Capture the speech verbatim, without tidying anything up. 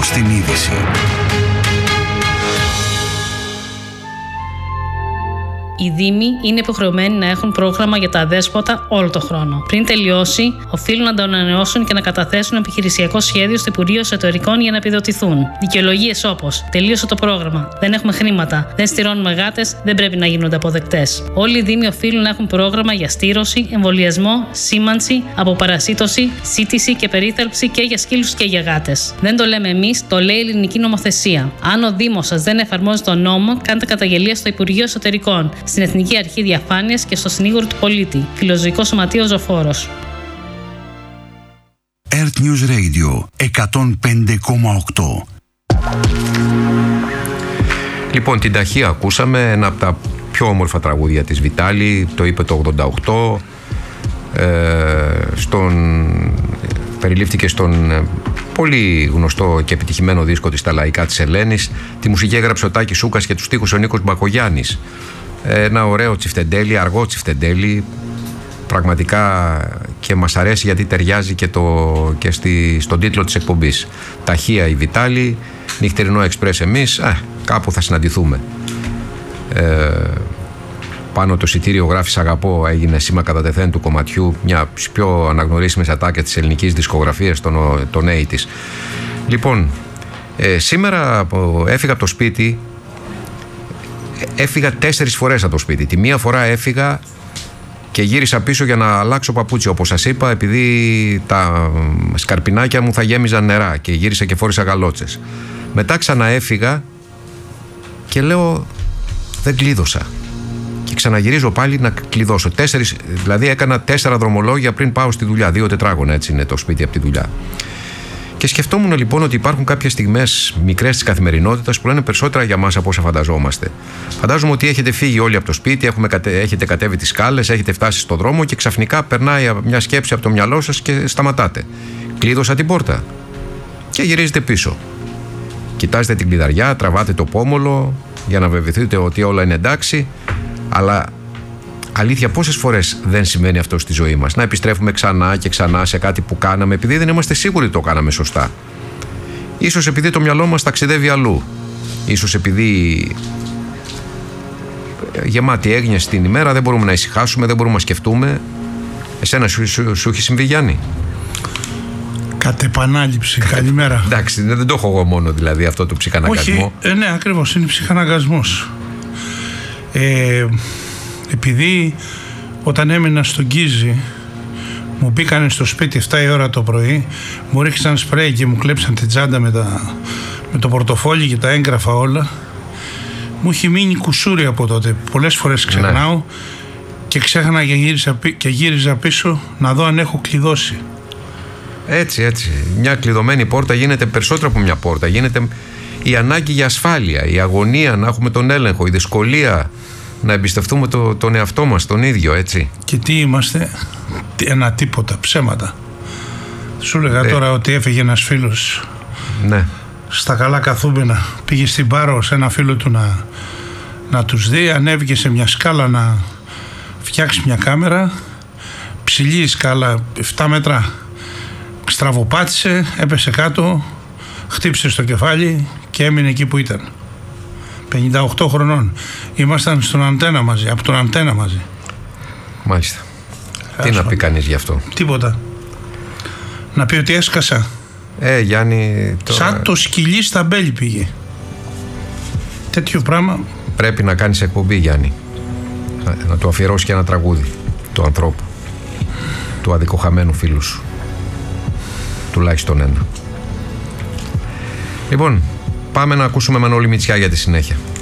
Φως στην είδηση. Οι Δήμοι είναι υποχρεωμένοι να έχουν πρόγραμμα για τα αδέσποτα όλο τον χρόνο. Πριν τελειώσει, οφείλουν να το ανανεώσουν και να καταθέσουν επιχειρησιακό σχέδιο στο Υπουργείο Εσωτερικών για να επιδοτηθούν. Δικαιολογίες όπως τελείωσε το πρόγραμμα, δεν έχουμε χρήματα, δεν στηρώνουμε γάτες, δεν πρέπει να γίνονται αποδεκτές. Όλοι οι Δήμοι οφείλουν να έχουν πρόγραμμα για στήρωση, εμβολιασμό, σήμανση, αποπαρασίτωση, σύτηση και περίθαλψη και για σκύλους και για γάτες. Δεν το λέμε εμείς, το λέει η ελληνική νομοθεσία. Αν ο Δήμος σας δεν εφαρμόζει τον νόμο, κάντε καταγγελία στο Υπουργείο Εσωτερικών, στην Εθνική Αρχή Διαφάνειας και στο Συνήγορο του Πολίτη. Φιλοζωικό Σωματείο Ζωφόρος. Earth News Radio εκατόν πέντε κόμμα οκτώ. Λοιπόν, την Ταχεία ακούσαμε, ένα από τα πιο όμορφα τραγούδια της Βιτάλη, το είπε το ογδόντα οκτώ, ε, στον, περιλήφθηκε στον πολύ γνωστό και επιτυχημένο δίσκο της «Τα λαϊκά της Ελένης». Τη μουσική έγραψε ο Τάκης Σούκας και τους στίχους ο Νίκος Μπακογιάννης. Ένα ωραίο τσιφτεντέλι, αργό τσιφτεντέλι, πραγματικά, και μας αρέσει γιατί ταιριάζει και, το, και στη, στον τίτλο της εκπομπής. Ταχεία η Βιτάλη, νυχτερινό εξπρές εμείς, α, κάπου θα συναντηθούμε. Ε, πάνω το εισιτήριο γράφει «Σ' αγαπώ», έγινε σήμα κατά τεθέν του κομματιού, μια από τις πιο αναγνωρίσιμες ατάκες της ελληνικής δισκογραφίας των, των ογδόντα. Λοιπόν, ε, σήμερα έφυγα από το σπίτι. Έφυγα τέσσερις φορές από το σπίτι. Τη μία φορά έφυγα και γύρισα πίσω για να αλλάξω παπούτσι. Όπως σας είπα, επειδή τα σκαρπινάκια μου θα γέμιζαν νερά, και γύρισα και φόρησα γαλότσες. Μετά ξαναέφυγα και λέω δεν κλείδωσα. Και ξαναγυρίζω πάλι να κλειδώσω. Τέσσερις, δηλαδή έκανα τέσσερα δρομολόγια πριν πάω στη δουλειά. Δύο τετράγωνα έτσι είναι το σπίτι από τη δουλειά. Και σκεφτόμουν λοιπόν ότι υπάρχουν κάποιες στιγμές μικρές της καθημερινότητας που λένε περισσότερα για μας από όσα φανταζόμαστε. Φαντάζομαι ότι έχετε φύγει όλοι από το σπίτι, έχουμε, έχετε κατέβει τις σκάλες, έχετε φτάσει στο δρόμο και ξαφνικά περνάει μια σκέψη από το μυαλό σας και σταματάτε. Κλείδωσα την πόρτα. Και γυρίζετε πίσω. Κοιτάζετε την κλειδαριά, τραβάτε το πόμολο για να βεβαιωθείτε ότι όλα είναι εντάξει, αλλά αλήθεια, πόσες φορές δεν σημαίνει αυτό στη ζωή μας? Να επιστρέφουμε ξανά και ξανά σε κάτι που κάναμε επειδή δεν είμαστε σίγουροι ότι το κάναμε σωστά. Ίσως επειδή το μυαλό μας ταξιδεύει αλλού. Ίσως επειδή γεμάτη έγνοιες την ημέρα δεν μπορούμε να ησυχάσουμε, δεν μπορούμε να σκεφτούμε. Εσένα σου, σου, σου έχει συμβεί, Γιάννη? Κατ' επανάληψη. Καλημέρα. Εντάξει, δεν το έχω εγώ μόνο δηλαδή αυτό το ψυχαναγκασμό. Όχι, ε, ναι, ακριβώς, είναι ψυχαναγκασμός. Ε, επειδή όταν έμεινα στον Γκίζι μου μπήκανε στο σπίτι εφτά η ώρα το πρωί, μου ρίξαν σπρέι και μου κλέψαν την τσάντα με, τα, με το πορτοφόλι και τα έγγραφα όλα. Μου έχει μείνει κουσούρι από τότε. Πολλές φορές ξεχνάω, ναι. Και ξέχανα και γύριζα, και γύριζα πίσω να δω αν έχω κλειδώσει. Έτσι, έτσι. Μια κλειδωμένη πόρτα γίνεται περισσότερο από μια πόρτα. Γίνεται η ανάγκη για ασφάλεια, η αγωνία να έχουμε τον έλεγχο, η δυσκολία να εμπιστευτούμε το, τον εαυτό μας, τον ίδιο, έτσι. Και τι είμαστε? Ένα τίποτα, ψέματα. Σου έλεγα ε, τώρα ότι έφυγε ένας φίλος, ναι, στα καλά καθούμενα. Πήγε στην Πάρο σε ένα φίλο του να, να τους δει. Ανέβηκε σε μια σκάλα να φτιάξει μια κάμερα. Ψηλή σκάλα, επτά μέτρα. Στραβοπάτησε, έπεσε κάτω, χτύπησε στο κεφάλι και έμεινε εκεί που ήταν. πενήντα οκτώ χρονών. Ήμασταν στον Αντένα μαζί, από τον Αντένα μαζί. Μάλιστα. Τι να πει κανείς γι' αυτό? Τίποτα. Να πει ότι έσκασα. Ε, Γιάννη... Τώρα... Σαν το σκυλί στα μπέλη πήγε. Τέτοιο πράγμα. Πρέπει να κάνεις εκπομπή, Γιάννη. Να, να του αφιερώσει και ένα τραγούδι του ανθρώπου, του αδικοχαμένου φίλου σου. Τουλάχιστον ένα. Λοιπόν, πάμε να ακούσουμε Μανώλη Μητσιά για τη συνέχεια.